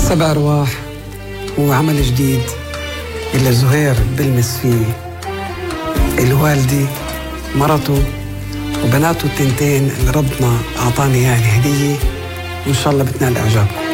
سبع أرواح هو عمل جديد اللي زهير بلمس فيه الوالدة، مرته وبناته التنتين اللي ربنا أعطاني يعني هدية، وإن شاء الله بتنال إعجابكم.